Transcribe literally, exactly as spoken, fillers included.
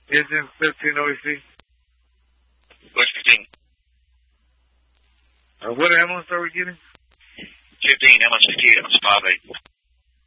Yes, in fifteen O E C. What's fifteen? Uh, what ambulance are we getting? fifteen, how much fifty-eight? How much five eight?